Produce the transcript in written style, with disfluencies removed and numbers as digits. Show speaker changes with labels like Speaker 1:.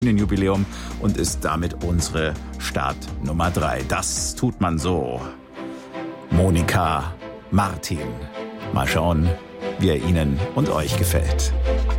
Speaker 1: Jubiläum und ist damit unsere Start Nummer 3. Das tut man so. Monika Martin. Mal schauen, wie er Ihnen und euch gefällt.